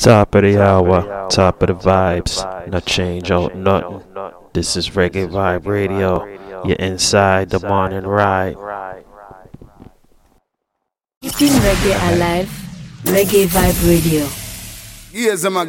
Top of the hour, top of the vibes, not change out nothing. This is Reggae Vibe Radio. You're inside the morning ride. Keeping reggae alive, Reggae Vibe Radio. Yes, I'm a